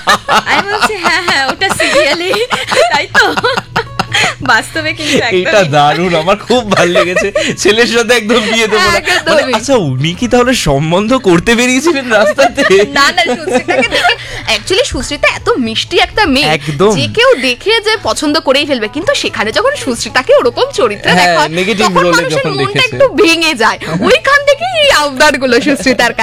আমি বলছি হ্যাঁ ওটা সিরিয়ালে, তাই তো বাস্তবে কিন্তু এটা দারুণ, আমার খুব ভালো লেগেছে। ছেলের সাথে একদম বিয়ে দেবো না। আচ্ছা উনি কি তাহলে সম্বন্ধ করতে বেরিয়েছিলেন রাস্তাতে? না সুশ্রিতাকে দেখে, অ্যাকচুয়ালি সুশ্রিতা এত মিষ্টি একটা মেয়ে, একদম। যে কেউ দেখে যে পছন্দ করেই ফেলবে, কিন্তু সেখানে যখন সুশ্রিতাকে ওরকম চরিত্রে দেখা হয় নেগেটিভ তখন রোলে মানুষের যখন মনটা দেখেছে একটু ভেঙে যায়। ওইখান থেকে এই আবদার গুলো সুশ্রিতার